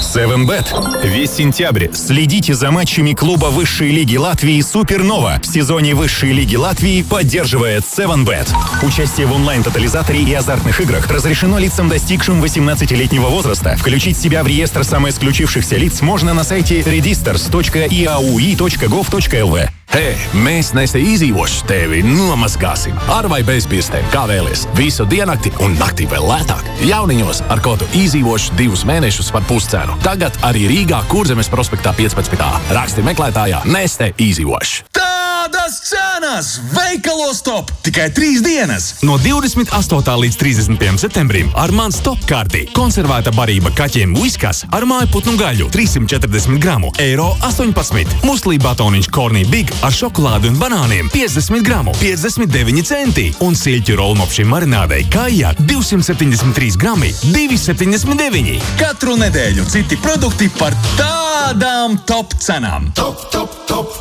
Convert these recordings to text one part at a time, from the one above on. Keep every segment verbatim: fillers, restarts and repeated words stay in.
севен бет. Весь сентябрь следите за матчами клуба высшей лиги Латвии «Супернова». В сезоне высшей лиги Латвии поддерживает севен бет. Участие в онлайн-тотализаторе и азартных играх разрешено лицам, достигшим восемнадцатилетнего возраста. Включить себя в реестр самоисключившихся лиц можно на сайте redisters точка и a u i точка gov точка l v. Hei, mēs Neste izdzīvošu tevi nomazgāsim. Ar vai bez pirkstiem, kā vēlies. Visu diennakti un naktī vēl lētāk. Jauniņos ar kodu izdzīvošu divus mēnešus par puscenu. Tagad arī Rīgā Kurzemes prospektā piecpadsmit A. Raksti meklētājā Neste izdzīvošu. Tādas cenas! Veikalos top! Tikai trīs dienas! No divdesmit astotā līdz trīsdesmitajam septembrim ar mans top kārti. Konservēta barība kaķiem Whiskas ar mājputnu gaļu trīssimt četrdesmit gramu, eiro astoņpadsmit. Muslī batoniņš Kornī Big ar šokolādi un banāniem piecdesmit gramu, piecdesmit deviņi centi. Un silķu rolmopšiem marinādei Kājā divsimt septiņdesmit trīs grami, divi septiņdesmit deviņi. Katru nedēļu citi produkti par tādām top cenām. Top, top, top!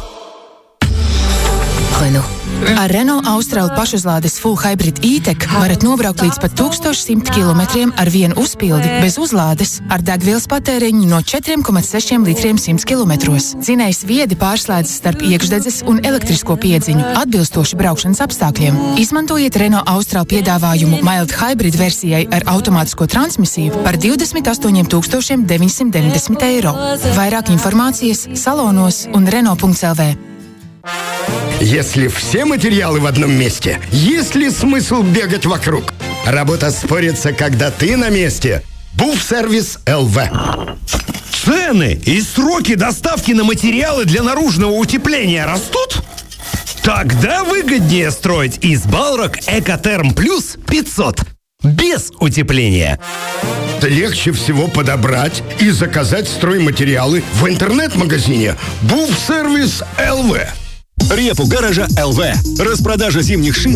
Renault. Ar Renault Austral pašuzlādes Full Hybrid E-Tech varat nobraukt līdz pat tūkstoš simt kilometriem ar vienu uzpildi bez uzlādes ar degvielas patēriņu no četriem komats sešiem litriem simts kilometros. Dzinējs viedi pārslēdzas starp iekšdedzes un elektrisko piedziņu atbilstoši braukšanas apstākļiem. Izmantojiet Renault Austral piedāvājumu Mild Hybrid versijai ar automātisko transmisiju par divdesmit astoņiem tūkstošiem deviņsimt deviņdesmit eiro. Vairāk informācijas salonos un renault punkts l v. Если все материалы в одном месте, есть ли смысл бегать вокруг? Работа спорится, когда ты на месте. Буфсервис эл вэ. Цены и сроки доставки на материалы для наружного утепления растут? Тогда выгоднее строить из Балрак Экотерм Плюс пятьсот. Без утепления. Легче всего подобрать и заказать стройматериалы в интернет-магазине Буфсервис эл вэ. Репу гаража эл вэ. Распродажа зимних шин